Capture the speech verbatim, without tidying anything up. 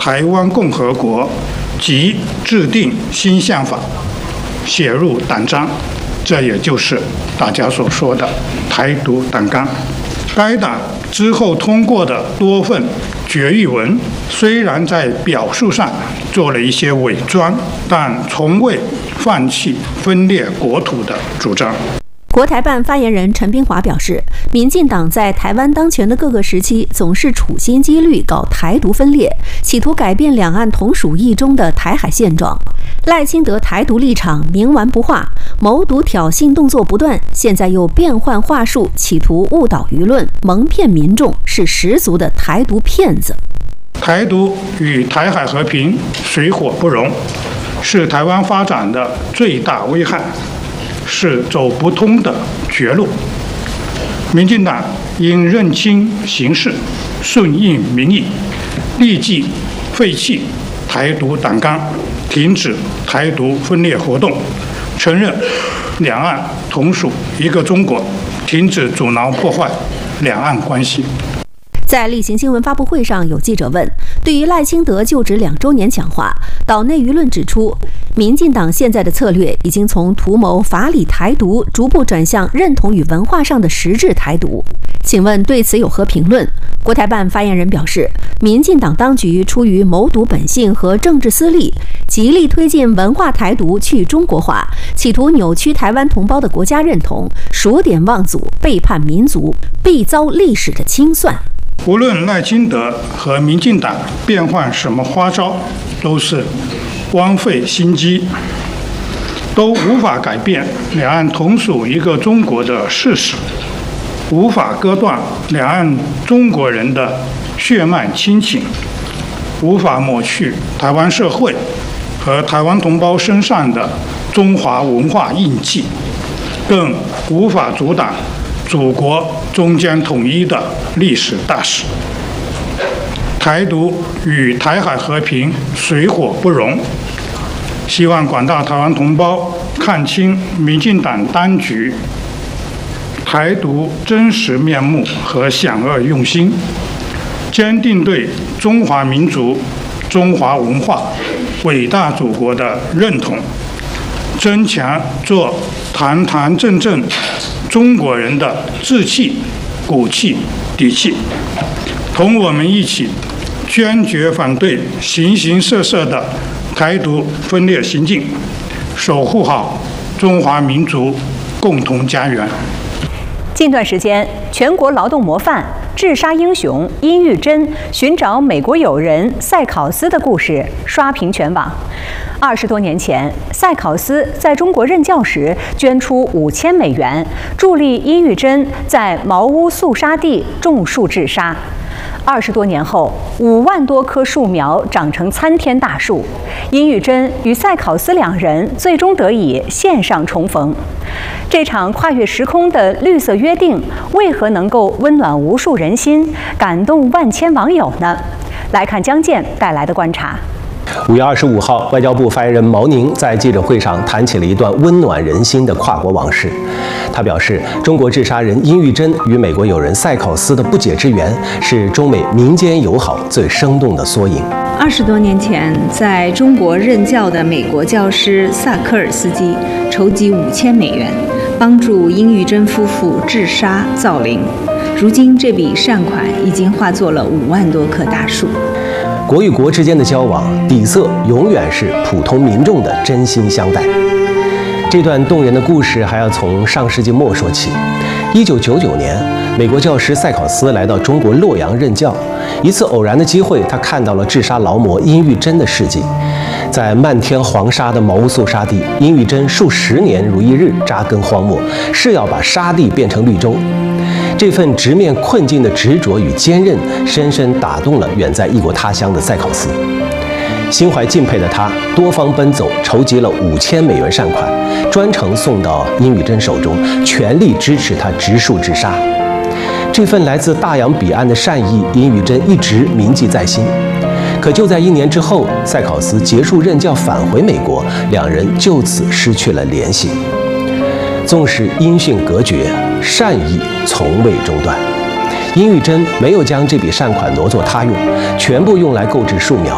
台湾共和国及制定新宪法，写入党章，这也就是大家所说的台独党纲。该党之后通过的多份决议文，虽然在表述上做了一些伪装，但从未放弃分裂国土的主张。 国台办发言人陈斌华表示，民进党在台湾当权的各个时期，总是处心积虑搞台独分裂，企图改变两岸同属一中的台海现状。赖清德台独立场冥顽不化，谋独挑衅动作不断，现在又变换话术，企图误导舆论，蒙骗民众，是十足的台独骗子。 台独与台海和平水火不容，是台湾发展的最大危害，是走不通的绝路。民进党应认清形势，顺应民意，立即废弃台独党纲，停止台独分裂活动，承认两岸同属一个中国，停止阻挠破坏两岸关系。 在例行新闻发布会上，有记者问，对于赖清德就职两周年讲话，岛内舆论指出，民进党现在的策略已经从图谋法理台独，逐步转向认同与文化上的实质台独。请问对此有何评论？国台办发言人表示，民进党当局出于谋独本性和政治私利，极力推进文化台独去中国化，企图扭曲台湾同胞的国家认同，数典忘祖，背叛民族，必遭历史的清算。 无论赖清德和民进党变换什么花招，都是枉费心机，都无法改变两岸同属一个中国的事实，无法割断两岸中国人的血脉亲情，无法抹去台湾社会和台湾同胞身上的中华文化印记，更无法阻挡祖国终将统一的历史大势。台独与台海和平水火不容，希望广大台湾同胞看清民进党当局台独真实面目和险恶用心，坚定对中华民族、中华文化、伟大祖国的认同，增强做堂堂正正中国人的志气、骨气、底气，同我们一起坚决反对形形色色的台独分裂行径，守护好中华民族共同家园。 近段时间，全国劳动模范、治沙英雄殷玉珍寻找美国友人塞考斯的故事刷屏全网。二十多年前，塞考斯在中国任教时捐出五千美元，助力殷玉珍在茅屋肃杀地种树治沙。二十多年后，五万多棵树苗长成参天大树，殷玉珍与塞考斯两人最终得以线上重逢。这场跨越时空的绿色约定，为何能够温暖无数人心，感动万千网友呢？来看江健带来的观察。 五月二十五号，外交部发言人毛宁在记者会上谈起了一段温暖人心的跨国往事。他表示，中国治沙人殷玉珍与美国友人塞考斯的不解之缘，是中美民间友好最生动的缩影。 二十多年前，在中国任教的美国教师萨科尔斯基筹集五千美元，帮助殷玉珍夫妇治沙造林。如今，这笔善款已经化作了五万多棵大树。 国与国之间的交往，底色永远是普通民众的真心相待。这段动人的故事还要从上世纪末说起。一九九九年，美国教师塞考斯来到中国洛阳任教。一次偶然的机会，他看到了治沙劳模殷玉珍的事迹。在漫天黄沙的茅屋肃杀地，殷玉珍数十年如一日扎根荒漠，誓要把沙地变成绿洲。这份直面困境的执着与坚韧，深深打动了远在异国他乡的塞考斯。心怀敬佩的他，多方奔走，筹集了五千美元善款，专程送到殷玉珍手中，全力支持他植树治沙。这份来自大洋彼岸的善意，殷玉珍一直铭记在心。可就在一年之后，塞考斯结束任教返回美国，两人就此失去了联系。纵使音讯隔绝，善意从未中断。殷玉珍没有将这笔善款挪作他用，全部用来购置树苗，